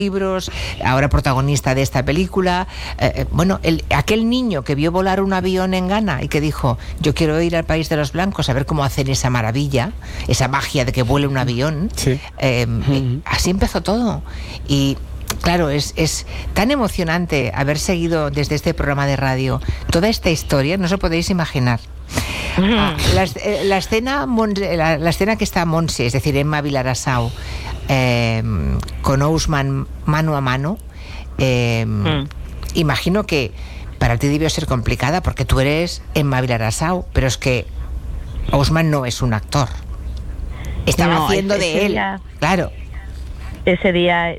libros, ahora protagonista de esta película. Aquel niño que vio volar un avión en Ghana y que dijo, yo quiero ir al país de los blancos a ver cómo hacen esa maravilla, esa magia de que vuele un avión. Sí. Así empezó todo. Y claro, es tan emocionante haber seguido desde este programa de radio toda esta historia, no os lo podéis imaginar. La escena que está Montse, es decir, Emma Vilarasau, con Ousmane mano a mano, imagino que para ti debió ser complicada porque tú eres Emma Vilarasau, pero es que Ousmane no es un actor, estaba haciendo de él, claro. Ese día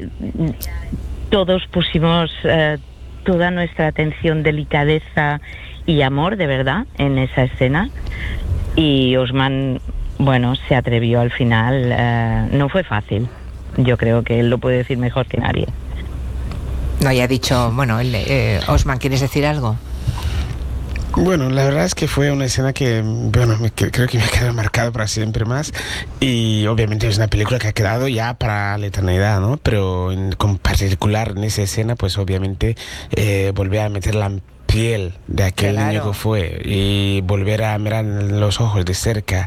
todos pusimos toda nuestra atención, delicadeza y amor, de verdad, en esa escena. Y Ousmane, se atrevió al final. No fue fácil. Yo creo que él lo puede decir mejor que nadie. No, ya ha dicho, Ousmane, ¿quieres decir algo? Bueno, la verdad es que fue una escena que, creo que me ha quedado marcado para siempre más, y obviamente es una película que ha quedado ya para la eternidad, ¿no? Pero con particular en esa escena, pues obviamente volver a meter la piel de aquel niño que fue y volver a mirar en los ojos de cerca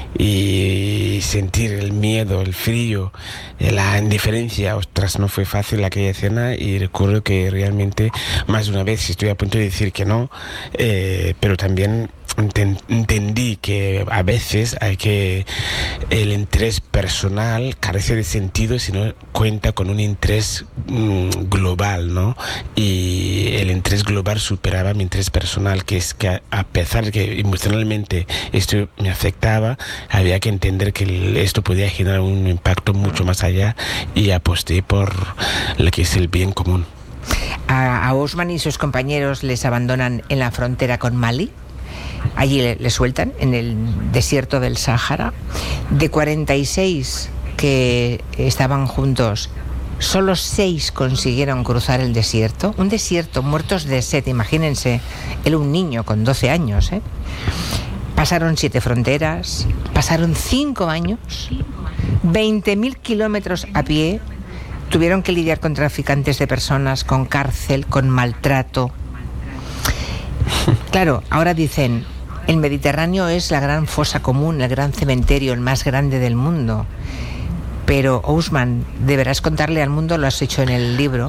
y sentir el miedo, el frío, la indiferencia. Ostras, no fue fácil aquella escena, y recuerdo que realmente más de una vez estoy a punto de decir que no, pero también entendí que a veces el interés personal carece de sentido si no cuenta con un interés global, ¿no? Y el interés global superaba mi interés personal, que es que a pesar de que emocionalmente esto me afectaba, había que entender que esto podía generar un impacto mucho más allá, y aposté por lo que es el bien común. A Ousmane y sus compañeros les abandonan en la frontera con Mali. Allí le sueltan en el desierto del Sáhara. De 46 que estaban juntos, solo 6 consiguieron cruzar el desierto. Un desierto, muertos de sed, imagínense. Él, un niño con 12 años, ¿eh? Pasaron 7 fronteras, pasaron 5 años, 20.000 kilómetros a pie. Tuvieron que lidiar con traficantes de personas, con cárcel, con maltrato. Claro, ahora dicen, el Mediterráneo es la gran fosa común, el gran cementerio, el más grande del mundo. Pero, Ousmane, deberás contarle al mundo, lo has hecho en el libro,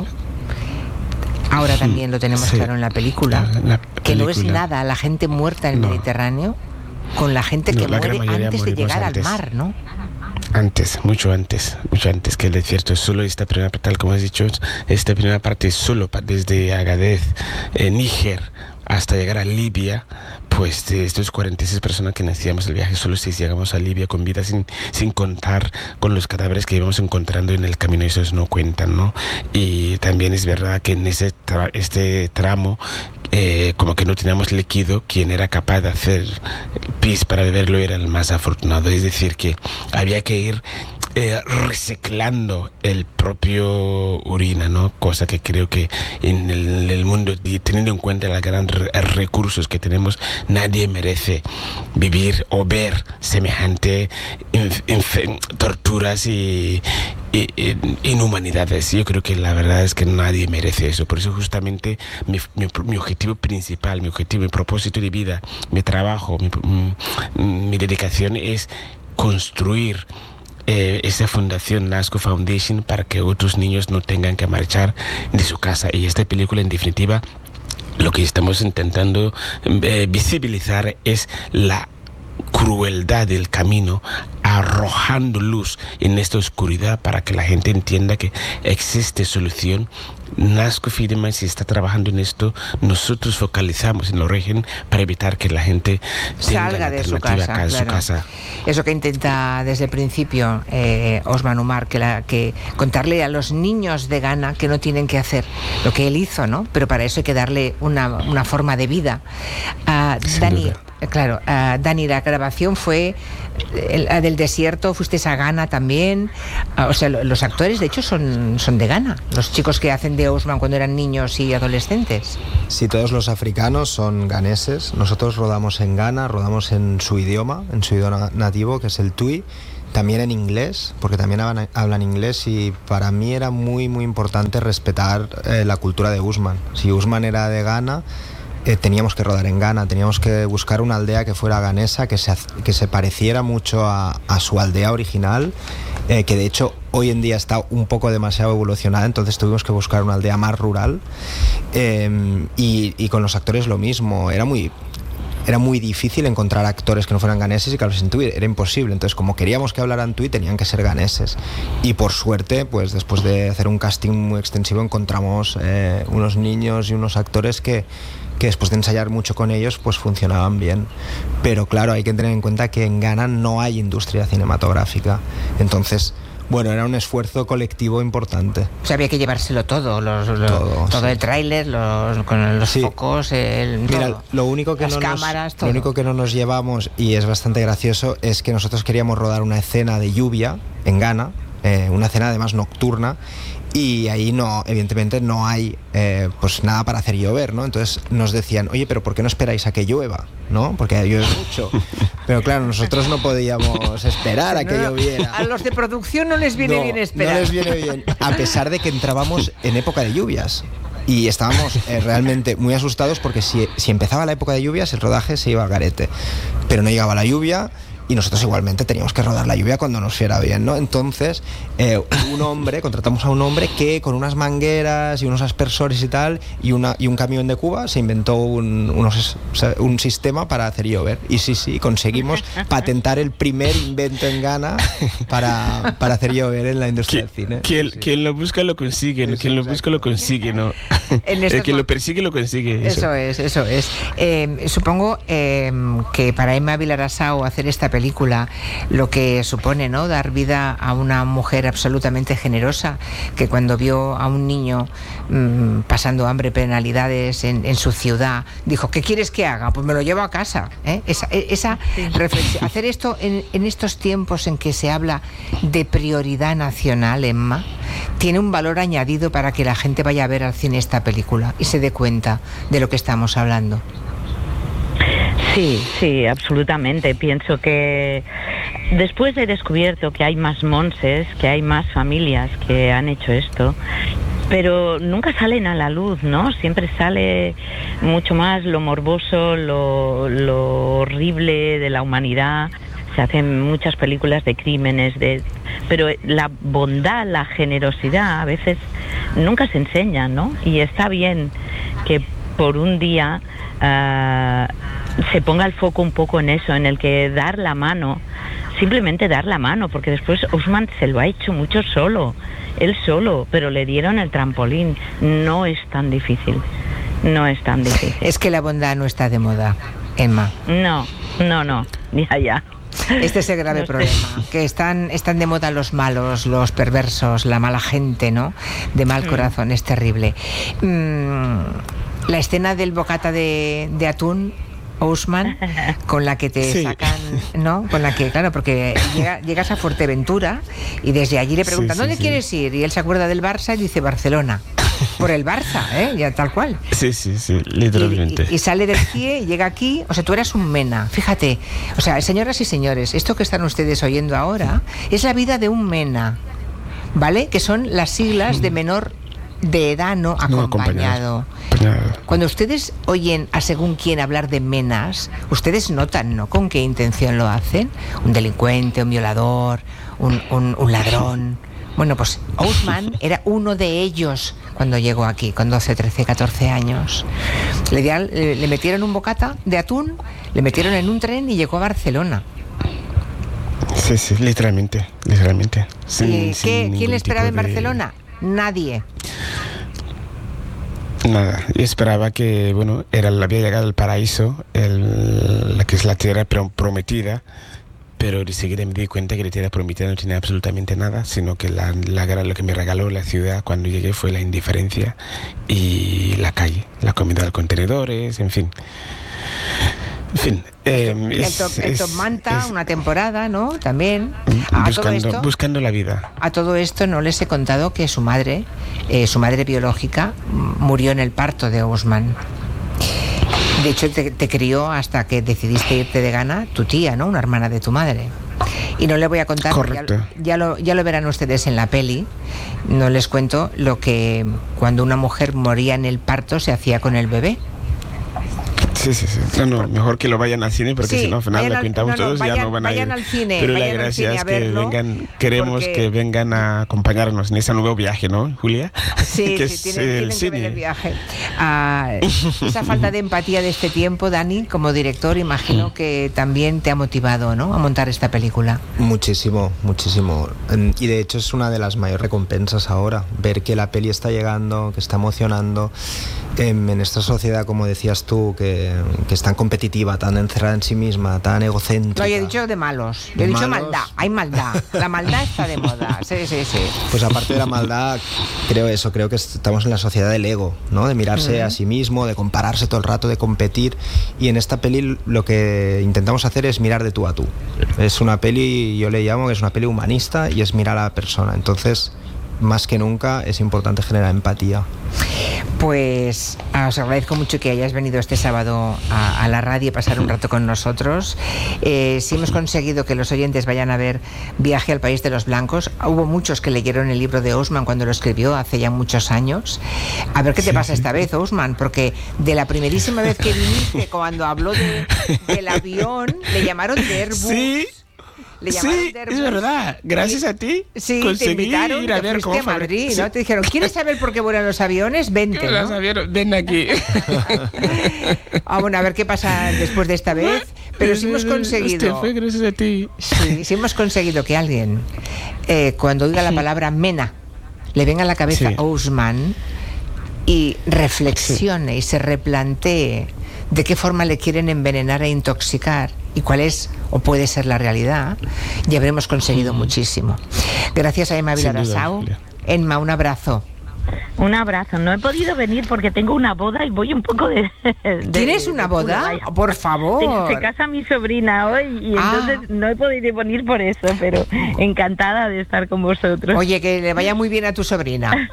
ahora también lo tenemos claro en la película, que no es nada la gente muerta en el Mediterráneo con la gente que muere antes de llegar al mar, ¿no? Mucho antes que el desierto. Solo esta primera parte, tal como has dicho, esta primera parte solo desde Agadez, Níger, hasta llegar a Libia, pues de estos 46 personas que iniciamos el viaje, solo 6 llegamos a Libia con vida, sin contar con los cadáveres que íbamos encontrando en el camino. Esos no cuentan, ¿no? Y también es verdad que en este tramo, como que no teníamos líquido, quien era capaz de hacer pis para beberlo era el más afortunado. Es decir, que había que ir reciclando el propio orina, ¿no? Cosa que creo que en el mundo, teniendo en cuenta los grandes recursos que tenemos, nadie merece vivir o ver semejante torturas y inhumanidades. Yo creo que la verdad es que nadie merece eso. Por eso justamente mi objetivo principal, mi propósito de vida, mi trabajo, mi dedicación es construir esa fundación NASCO Foundation para que otros niños no tengan que marchar de su casa. Y esta película, en definitiva, lo que estamos intentando visibilizar es la crueldad del camino, arrojando luz en esta oscuridad para que la gente entienda que existe solución. NASCO Fideman, si está trabajando en esto, nosotros focalizamos en el origen para evitar que la gente salga de su casa. Eso que intenta desde el principio Ousmane Umar, que contarle a los niños de Ghana que no tienen que hacer lo que él hizo, ¿no? Pero para eso hay que darle una forma de vida. Dani, Dani, la grabación fue del desierto, fuiste a Ghana también. O sea, los actores de hecho son de Ghana, los chicos que hacen de Ousmane cuando eran niños y adolescentes. Sí, todos los africanos son ganeses. Nosotros rodamos en Ghana, rodamos en su idioma nativo, que es el Tui. también en inglés, porque también hablan inglés, y para mí era muy muy importante respetar la cultura de Usman. Si Usman era de Ghana, teníamos que rodar en Ghana, teníamos que buscar una aldea que fuera ganesa, que se pareciera mucho a su aldea original, que de hecho hoy en día está un poco demasiado evolucionada, entonces tuvimos que buscar una aldea más rural, y con los actores lo mismo. Era muy difícil encontrar actores que no fueran ganeses y que hablasen tui, era imposible. Entonces, como queríamos que hablaran tui, tenían que ser ganeses. Y por suerte, pues después de hacer un casting muy extensivo, encontramos unos niños y unos actores que después de ensayar mucho con ellos, pues funcionaban bien. Pero claro, hay que tener en cuenta que en Ghana no hay industria cinematográfica. Entonces, bueno, era un esfuerzo colectivo importante. O sea, había que llevárselo todo, todo sí. El tráiler, con los focos, Mira, todo. Lo único que no nos llevamos, y es bastante gracioso, es que nosotros queríamos rodar una escena de lluvia en Ghana, una escena además nocturna, y ahí evidentemente no hay pues nada para hacer llover, ¿no? Entonces nos decían, oye, pero ¿por qué no esperáis a que llueva? ¿No? Porque llueve mucho. Pero claro, nosotros no podíamos esperar a que lloviera. A los de producción no les viene bien esperar. No les viene bien, a pesar de que entrábamos en época de lluvias. Y estábamos realmente muy asustados, porque si empezaba la época de lluvias, el rodaje se iba al garete. Pero no llegaba la lluvia, y nosotros igualmente teníamos que rodar la lluvia cuando nos fuera bien, ¿no? Entonces, contratamos a un hombre que con unas mangueras y unos aspersores y tal, y un camión de Cuba, se inventó un sistema para hacer llover. Y sí, conseguimos patentar el primer invento en Ghana para hacer llover en la industria del cine. Quien lo busca lo consigue, ¿no? Quien lo busca lo consigue, ¿no? El que lo persigue lo consigue. Eso es. Supongo que para Emma Vilarasau hacer esta película, lo que supone, ¿no?, dar vida a una mujer absolutamente generosa, que cuando vio a un niño pasando hambre, penalidades en su ciudad, dijo, ¿qué quieres que haga? Pues me lo llevo a casa, ¿eh? Esa reflexión. Hacer esto en estos tiempos en que se habla de prioridad nacional, Emma, tiene un valor añadido para que la gente vaya a ver al cine esta película y se dé cuenta de lo que estamos hablando. Sí, absolutamente. Pienso que después he descubierto que hay más Montses, que hay más familias que han hecho esto, pero nunca salen a la luz, ¿no? Siempre sale mucho más lo morboso, lo horrible de la humanidad. Se hacen muchas películas de crímenes, pero la bondad, la generosidad a veces nunca se enseña, ¿no? Y está bien que por un día se ponga el foco un poco en eso, en el que dar la mano, simplemente dar la mano, porque después Usman se lo ha hecho mucho él solo, pero le dieron el trampolín. No es tan difícil. Es que la bondad no está de moda, Emma. No, ya. Este es el grave problema, que están de moda los malos, los perversos, la mala gente, ¿no? De mal corazón, es terrible. La escena del bocata de atún, Usman, con la que te sacan, ¿no? Con la que, claro, porque llegas a Fuerteventura y desde allí le preguntan, ¿dónde quieres ir? Y él se acuerda del Barça y dice Barcelona. Por el Barça, ya tal cual. Sí, literalmente. Y sale del CIE y llega aquí. O sea, tú eras un mena, fíjate. O sea, señoras y señores, esto que están ustedes oyendo ahora es la vida de un mena, ¿vale? Que son las siglas de menor de edad no acompañado. Cuando ustedes oyen a según quién hablar de menas, ustedes notan, ¿no?, con qué intención lo hacen. Un delincuente, un violador, un ladrón. Bueno, pues Usman era uno de ellos cuando llegó aquí, con 12, 13, 14 años. Le metieron un bocata de atún, le metieron en un tren y llegó a Barcelona. Sí, literalmente. ¿Quién le esperaba en Barcelona? Nadie. Nada, yo esperaba que, había llegado al paraíso, la que es la tierra prometida, pero enseguida me di cuenta que la tierra prometida no tenía absolutamente nada, sino que lo que me regaló la ciudad cuando llegué fue la indiferencia y la calle, la comida de los contenedores, en fin. El Top Manta, una temporada, ¿no? También. Buscando la vida. A todo esto no les he contado que su madre biológica, murió en el parto de Usman. De hecho, te crió hasta que decidiste irte de Ghana, tu tía, ¿no? Una hermana de tu madre. Y no le voy a contar, Correcto. ya lo verán ustedes en la peli. No les cuento lo que cuando una mujer moría en el parto se hacía con el bebé. Sí. No, mejor que lo vayan al cine porque Sí, si no al final vayan le al- pintamos no, todos y ya vayan- no van a ir. vayan al cine, Pero la vayan al gracia cine es a que verlo, vengan, queremos porque- que vengan a acompañarnos en ese nuevo viaje, ¿no, Julia? Sí, que sí, es tienen el que cine. ver el viaje. Esa falta de empatía de este tiempo, Dani, como director, imagino que también te ha motivado, ¿no?, a montar esta película. Muchísimo. Y de hecho es una de las mayores recompensas ahora, ver que la peli está llegando, que está emocionando en esta sociedad, como decías tú, que es tan competitiva, tan encerrada en sí misma, tan egocéntrica. No, yo he dicho de malos. Yo De he dicho malos. maldad. Hay maldad. La maldad está de moda. Sí. Pues aparte de la maldad, creo que estamos en la sociedad del ego, ¿no? De mirarse a sí mismo, de compararse todo el rato, de competir. Y en esta peli lo que intentamos hacer es mirar de tú a tú. Es una peli, yo le llamo que es una peli humanista y es mirar a la persona. Entonces, más que nunca es importante generar empatía. Pues os agradezco mucho que hayáis venido este sábado a la radio y pasar un rato con nosotros. Si hemos conseguido que los oyentes vayan a ver Viaje al País de los Blancos, hubo muchos que leyeron el libro de Ousmane cuando lo escribió hace ya muchos años. A ver qué te pasa esta vez, Ousmane, porque de la primerísima vez que viniste, cuando habló del avión, le llamaron de Airbus. Sí. Le llamaron Sí, de Airbus. es verdad. Gracias a ti Sí, te conseguí invitaron, ir a te ver fuiste cómo a Madrid, sí. ¿no? Te dijeron, ¿quieres saber por qué vuelan los aviones? Vente, Las ¿no? aviones, ven aquí. Bueno, a ver qué pasa después de esta vez. Pero si hemos conseguido... Fue gracias a ti. Sí, si hemos conseguido que alguien, cuando oiga la palabra Mena, le venga a la cabeza Sí. Ousmane y reflexione y se replantee de qué forma le quieren envenenar e intoxicar y cuál es o puede ser la realidad, ya habremos conseguido muchísimo. Gracias a Emma Sin duda, Vilarasau. Julia. Emma, un abrazo. Un abrazo. No he podido venir porque tengo una boda y voy un poco de... ¿Tienes una boda? vaya. Por favor. Se casa mi sobrina hoy y entonces no he podido venir por eso, pero encantada de estar con vosotros. Oye, que le vaya muy bien a tu sobrina.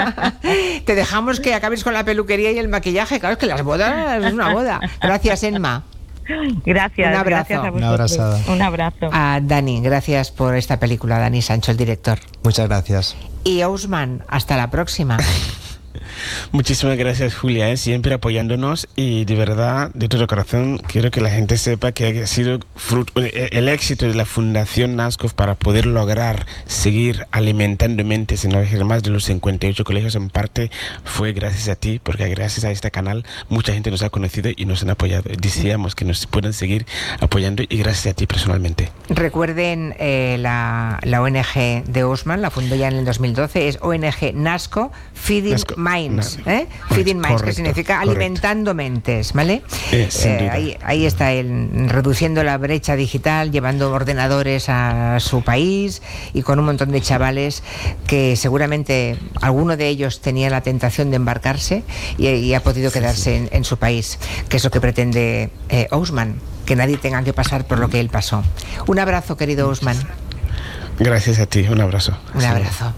Te dejamos que acabes con la peluquería y el maquillaje. Claro, es que las bodas es una boda. Gracias, Emma. Gracias. Un abrazo. Gracias a Una vosotros. abrazada. Un abrazo. A Dani, gracias por esta película. Dani Sancho, el director. Muchas gracias. Y Ousmane, hasta la próxima. Muchísimas gracias, Julia, siempre apoyándonos y de verdad, de todo corazón, quiero que la gente sepa que ha sido el éxito de la Fundación NASCOF para poder lograr seguir alimentando mentes en más de los 58 colegios en parte fue gracias a ti, porque gracias a este canal mucha gente nos ha conocido y nos han apoyado. Decíamos que nos pueden seguir apoyando y gracias a ti personalmente. Recuerden la ONG de Ousmane, la fundó ya en el 2012, es ONG NASCO, Feeding Minds, Feeding Minds, Correcto, que significa correcto. alimentando mentes, ¿vale? Sin duda. Ahí está él, reduciendo la brecha digital, llevando ordenadores a su país y con un montón de chavales que seguramente alguno de ellos tenía la tentación de embarcarse y ha podido quedarse en su país, que es lo que pretende Ousmane, que nadie tenga que pasar por lo que él pasó. Un abrazo, querido Ousmane. Gracias a ti, un abrazo. Un abrazo.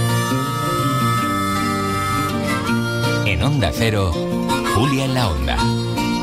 En Onda Cero, Julia en la Onda.